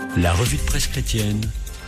La revue de presse chrétienne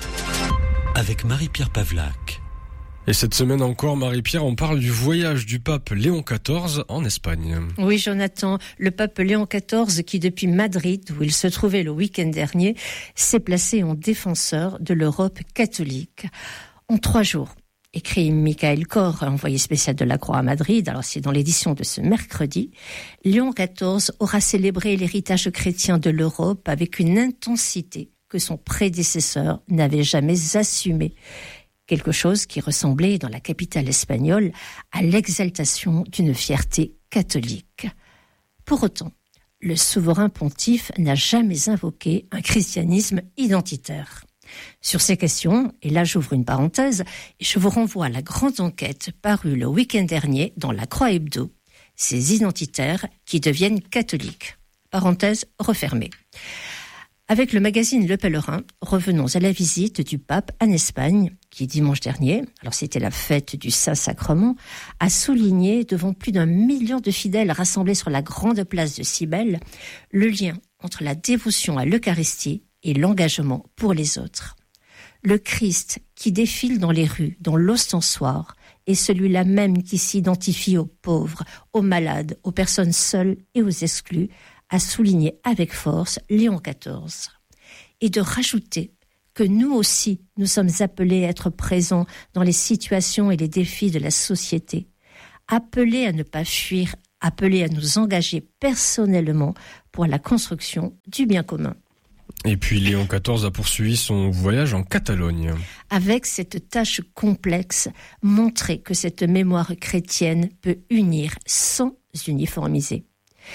avec Marie-Pierre Pavlac. Et cette semaine encore, Marie-Pierre, on parle du voyage du pape Léon XIV en Espagne. Oui, Jonathan, le pape Léon XIV qui, depuis Madrid, où il se trouvait le week-end dernier, s'est placé en défenseur de l'Europe catholique. En 3 jours, écrit Michael Kor, envoyé spécial de la Croix à Madrid, alors c'est dans l'édition de ce mercredi, Léon XIV aura célébré l'héritage chrétien de l'Europe avec une intensité que son prédécesseur n'avait jamais assumée. Quelque chose qui ressemblait dans la capitale espagnole à l'exaltation d'une fierté catholique. Pour autant, le souverain pontife n'a jamais invoqué un christianisme identitaire. Sur ces questions, et là j'ouvre une parenthèse, et je vous renvoie à la grande enquête parue le week-end dernier dans la Croix Hebdo, ces identitaires qui deviennent catholiques. Parenthèse refermée. Avec le magazine Le Pèlerin, revenons à la visite du pape en Espagne, qui dimanche dernier, alors c'était la fête du Saint-Sacrement, a souligné devant plus d'1 million de fidèles rassemblés sur la grande place de Cybèle, le lien entre la dévotion à l'Eucharistie et l'engagement pour les autres. Le Christ qui défile dans les rues, dans l'ostensoir, est celui-là même qui s'identifie aux pauvres, aux malades, aux personnes seules et aux exclus, a souligné avec force Léon XIV. Et de rajouter que nous aussi, nous sommes appelés à être présents dans les situations et les défis de la société, appelés à ne pas fuir, appelés à nous engager personnellement pour la construction du bien commun. Et puis Léon XIV a poursuivi son voyage en Catalogne. Avec cette tâche complexe, montrer que cette mémoire chrétienne peut unir sans uniformiser.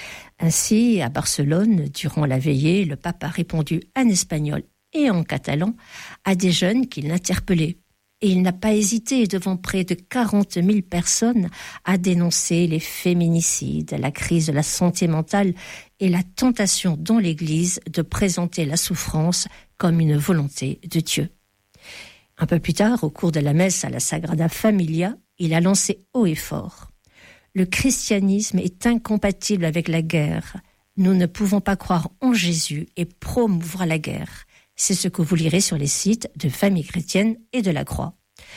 Ainsi, à Barcelone, durant la veillée, le pape a répondu en espagnol et en catalan à des jeunes qui l'interpellaient. Et il n'a pas hésité, devant près de 40 000 personnes, à dénoncer les féminicides, la crise de la santé mentale et la tentation dans l'Église de présenter la souffrance comme une volonté de Dieu. Un peu plus tard, au cours de la messe à la Sagrada Familia, il a lancé haut et fort: le christianisme est incompatible avec la guerre. Nous ne pouvons pas croire en Jésus et promouvoir la guerre. C'est ce que vous lirez sur les sites de Famille chrétienne et de la Croix.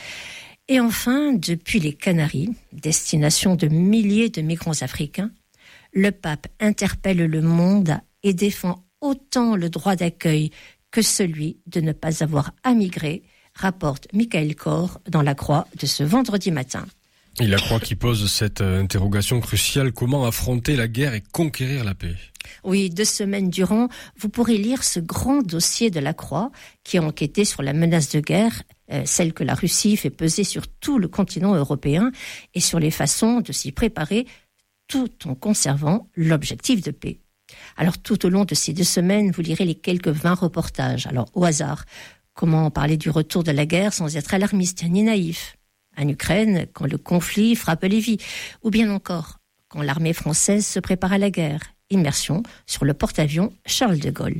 Et enfin, depuis les Canaries, destination de milliers de migrants africains, le pape interpelle le monde et défend autant le droit d'accueil que celui de ne pas avoir à migrer, rapporte Michael Kor dans la Croix de ce vendredi matin. Et la Croix qui pose cette interrogation cruciale: comment affronter la guerre et conquérir la paix? Oui, 2 semaines durant, vous pourrez lire ce grand dossier de la Croix qui a enquêté sur la menace de guerre, celle que la Russie fait peser sur tout le continent européen, et sur les façons de s'y préparer tout en conservant l'objectif de paix. Alors tout au long de ces 2 semaines, vous lirez les quelques 20 reportages. Alors au hasard, comment parler du retour de la guerre sans être alarmiste ni naïf? En Ukraine, quand le conflit frappe les vies, ou bien encore quand l'armée française se prépare à la guerre. Immersion sur le porte-avions Charles de Gaulle.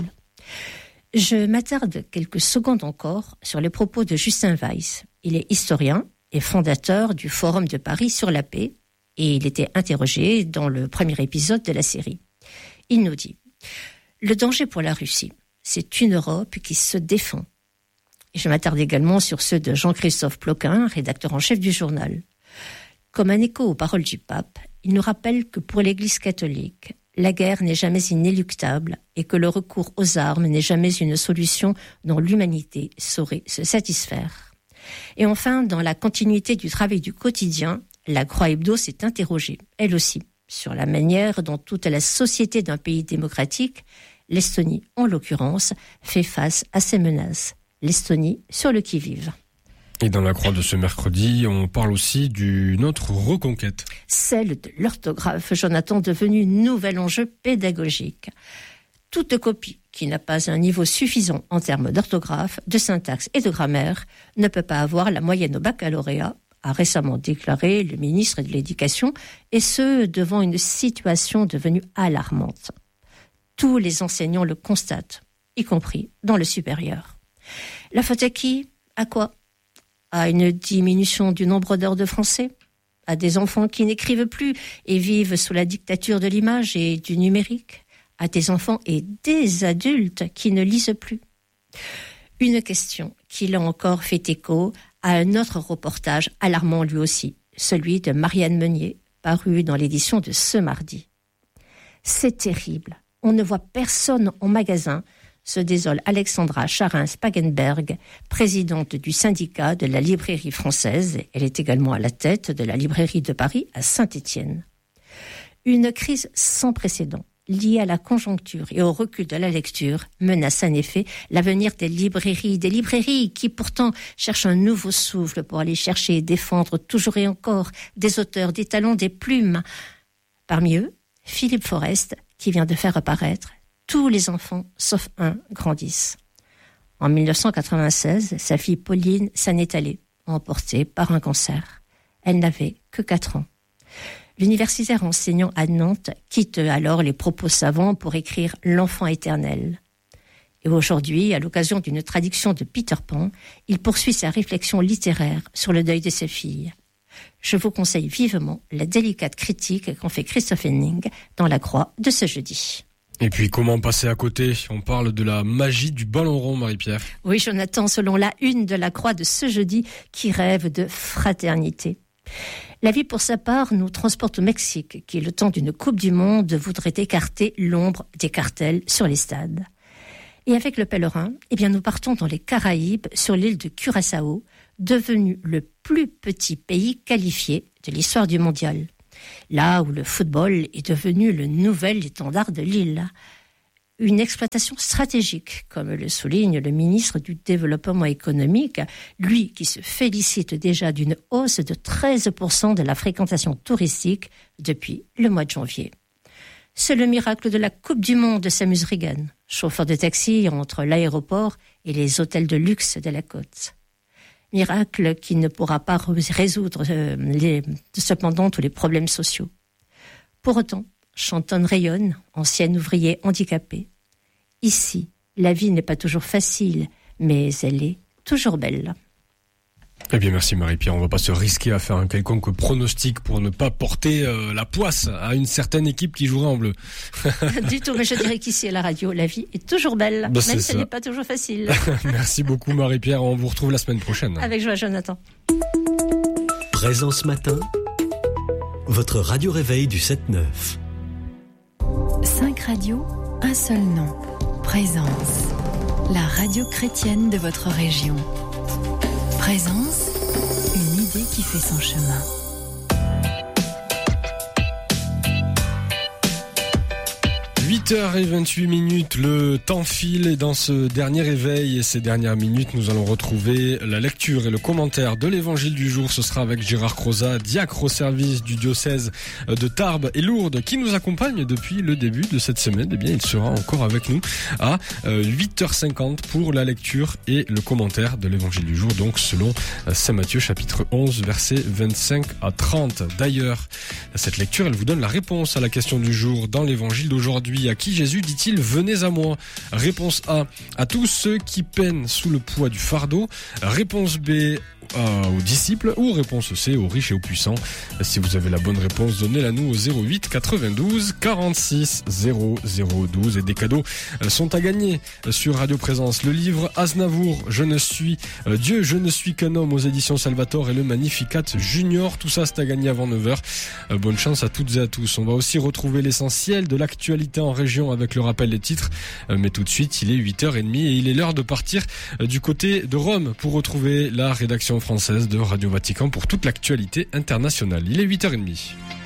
Je m'attarde quelques secondes encore sur les propos de Justin Weiss. Il est historien et fondateur du Forum de Paris sur la paix, et il était interrogé dans le premier épisode de la série. Il nous dit: le danger pour la Russie, c'est une Europe qui se défend. Et je m'attarde également sur ceux de Jean-Christophe Ploquin, rédacteur en chef du journal. Comme un écho aux paroles du pape, il nous rappelle que pour l'Église catholique, la guerre n'est jamais inéluctable et que le recours aux armes n'est jamais une solution dont l'humanité saurait se satisfaire. Et enfin, dans la continuité du travail du quotidien, la Croix Hebdo s'est interrogée, elle aussi, sur la manière dont toute la société d'un pays démocratique, l'Estonie en l'occurrence, fait face à ces menaces. L'Estonie sur le qui-vive. Et dans la Croix de ce mercredi, on parle aussi d'une autre reconquête. Celle de l'orthographe, Jonathan, devenue nouvel enjeu pédagogique. Toute copie qui n'a pas un niveau suffisant en termes d'orthographe, de syntaxe et de grammaire ne peut pas avoir la moyenne au baccalauréat, a récemment déclaré le ministre de l'Éducation, et ce, devant une situation devenue alarmante. Tous les enseignants le constatent, y compris dans le supérieur. La faute à qui? À quoi? À une diminution du nombre d'heures de français? À des enfants qui n'écrivent plus et vivent sous la dictature de l'image et du numérique? À des enfants et des adultes qui ne lisent plus? Une question qui l'a encore fait écho à un autre reportage alarmant lui aussi, celui de Marianne Meunier, paru dans l'édition de ce mardi. C'est terrible, on ne voit personne en magasin, se désole Alexandra Charin-Spagenberg, présidente du syndicat de la librairie française. Elle est également à la tête de la librairie de Paris à Saint-Étienne. Une crise sans précédent, liée à la conjoncture et au recul de la lecture, menace en effet l'avenir des librairies qui pourtant cherchent un nouveau souffle pour aller chercher et défendre toujours et encore des auteurs, des talents, des plumes. Parmi eux, Philippe Forest, qui vient de faire apparaître Tous les enfants, sauf un, grandissent. En 1996, sa fille Pauline s'en est allée, emportée par un cancer. Elle n'avait que 4 ans. L'universitaire enseignant à Nantes quitte alors les propos savants pour écrire L'enfant éternel. Et aujourd'hui, à l'occasion d'une traduction de Peter Pan, il poursuit sa réflexion littéraire sur le deuil de ses filles. Je vous conseille vivement la délicate critique qu'en fait Christophe Henning dans La Croix de ce jeudi. Et puis, comment passer à côté ? On parle de la magie du ballon rond, Marie-Pierre. Oui, Jonathan, selon la une de La Croix de ce jeudi, qui rêve de fraternité. La vie, pour sa part, nous transporte au Mexique, qui, le temps d'une Coupe du Monde, voudrait écarter l'ombre des cartels sur les stades. Et avec le pèlerin, nous partons dans les Caraïbes, sur l'île de Curaçao, devenu le plus petit pays qualifié de l'histoire du mondial. Là où le football est devenu le nouvel étendard de l'île. Une exploitation stratégique, comme le souligne le ministre du Développement économique, lui qui se félicite déjà d'une hausse de 13% de la fréquentation touristique depuis le mois de janvier. C'est le miracle de la Coupe du Monde de Samus Regan, chauffeur de taxi entre l'aéroport et les hôtels de luxe de la côte. Miracle qui ne pourra pas résoudre cependant tous les problèmes sociaux. Pour autant, Chanton rayonne, ancienne ouvrier handicapée. Ici, la vie n'est pas toujours facile, mais elle est toujours belle. Eh bien, merci Marie-Pierre. On va pas se risquer à faire un quelconque pronostic pour ne pas porter la poisse à une certaine équipe qui jouerait en bleu. Du tout, mais je dirais qu'ici à la radio, la vie est toujours belle, même si elle n'est pas toujours facile. Merci beaucoup Marie-Pierre. On vous retrouve la semaine prochaine. Avec joie, Jonathan. Présence matin, votre radio réveil du 7-9. 5 radios, un seul nom. Présence, la radio chrétienne de votre région. Présence, une idée qui fait son chemin. 8h28, le temps file et dans ce dernier réveil et ces dernières minutes, nous allons retrouver la lecture et le commentaire de l'évangile du jour. Ce sera avec Gérard Crozat, diacre au service du diocèse de Tarbes et Lourdes, qui nous accompagne depuis le début de cette semaine. Eh bien, il sera encore avec nous à 8h50 pour la lecture et le commentaire de l'évangile du jour, donc selon Saint Matthieu chapitre 11, versets 25 à 30. D'ailleurs, cette lecture, elle vous donne la réponse à la question du jour dans l'évangile d'aujourd'hui. À qui Jésus dit-il « Venez à moi » ? Réponse A, à tous ceux qui peinent sous le poids du fardeau. Réponse B, aux disciples. Ou réponse C, aux riches et aux puissants. Si vous avez la bonne réponse, donnez-la nous au 08 92 46 0012. Et des cadeaux sont à gagner sur Radio Présence. Le livre Aznavour, Je ne suis Dieu, je ne suis qu'un homme, aux éditions Salvatore, et le Magnificat Junior. Tout ça, c'est à gagner avant 9h. Bonne chance à toutes et à tous. On va aussi retrouver l'essentiel de l'actualité en région avec le rappel des titres. Mais tout de suite, il est 8h30 et il est l'heure de partir du côté de Rome pour retrouver la rédaction française de Radio Vatican pour toute l'actualité internationale. Il est 8h30.